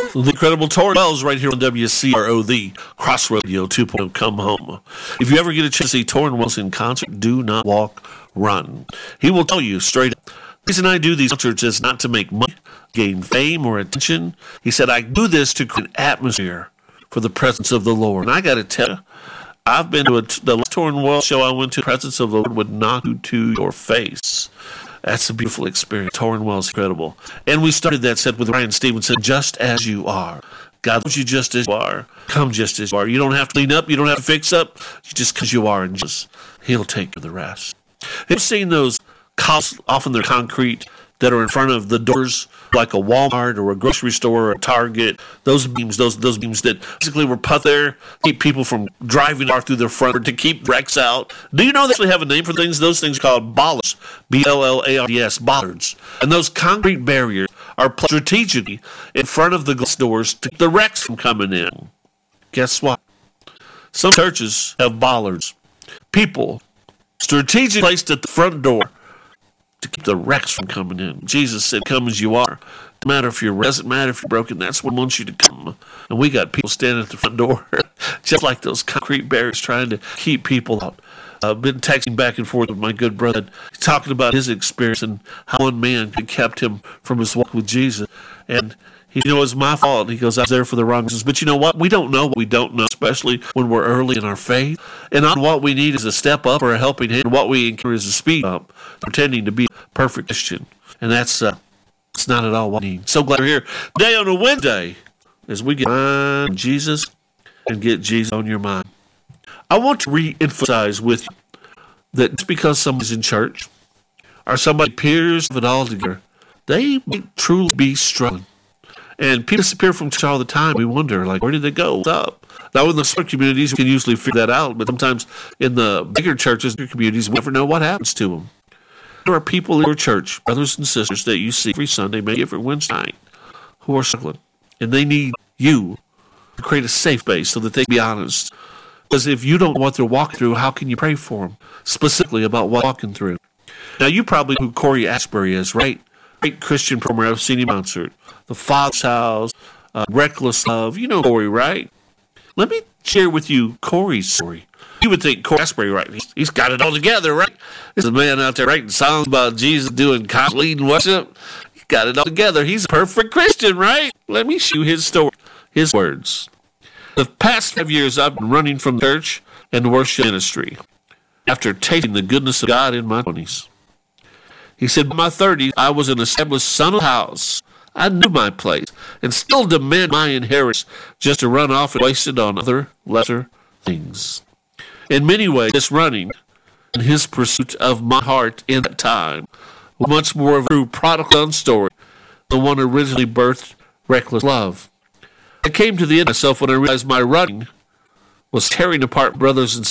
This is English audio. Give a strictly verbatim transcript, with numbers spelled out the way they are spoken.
The incredible Torrin Wells right here on W C R O, the Crossroad Radio two point oh. Come home. If you ever get a chance to see Torrin Wells in concert, do not walk, run. He will tell you straight up. The reason I do these concerts is not to make money, gain fame or attention. He said, I do this to create an atmosphere for the presence of the Lord. And I got to tell you, I've been to a, the last Torrin Wells show I went to, the presence of the Lord would knock you to your face. That's a beautiful experience. Torrin Wells, incredible. And we started that set with Ryan Stevenson, just as you are. God loves you just as you are. Come just as you are. You don't have to clean up. You don't have to fix up. Just because you are, and just He'll take care of the rest. You've seen those cows, often they're concrete, that are in front of the doors, like a Walmart or a grocery store or a Target. Those beams, those those beams that basically were put there, keep people from driving through their front, to keep wrecks out. Do you know they actually have a name for things? Those things are called bollards, B L L A R D S, bollards. And those concrete barriers are placed strategically in front of the glass doors to keep the wrecks from coming in. Guess what? Some churches have bollards. People strategically placed at the front door to keep the wrecks from coming in. Jesus said, come as you are. Doesn't matter if you're doesn't matter if you're broken. That's what wants you to come. And we got people standing at the front door, just like those concrete barriers, trying to keep people out. I've been texting back and forth with my good brother, talking about his experience and how one man had kept him from his walk with Jesus. And he, you know, it was my fault. He goes, I was there for the wrong reasons. But you know what? We don't know what we don't know, especially when we're early in our faith. And not what we need is a step up or a helping hand. What we encounter is a speed up, pretending to be a perfect Christian. And that's uh, it's not at all what we need. So glad you're here today on a Wednesday as we get on Jesus and get Jesus on your mind. I want to re-emphasize with you that just because somebody's in church or somebody appears of it all together, they may truly be struggling. And people disappear from church all the time. We wonder, like, where did they go? What's up? Now, in the smaller communities, we can usually figure that out. But sometimes in the bigger churches, bigger communities, we never know what happens to them. There are people in your church, brothers and sisters, that you see every Sunday, maybe every Wednesday night, who are struggling. And they need you to create a safe base so that they can be honest. Because if you don't know what they're walking through, how can you pray for them? Specifically about what they're walking through. Now, you probably know who Corey Asbury is, right? Great Christian program. I've seen him concert. The Father's House, uh, Reckless Love. You know Corey, right? Let me share with you Corey's story. You would think Corey Asbury, right? He's, he's got it all together, right? There's a man out there writing songs about Jesus, doing leading worship. He's got it all together. He's a perfect Christian, right? Let me show you his story, his words. The past five years, I've been running from church and worship ministry after tasting the goodness of God in my twenties. He said, in my thirties, I was an established son of the house. I knew my place and still demand my inheritance just to run off and waste it on other lesser things. In many ways, this running and his pursuit of my heart in that time was much more of a true prodigal story than one originally birthed reckless love. I came to the end of myself when I realized my running was tearing apart brothers and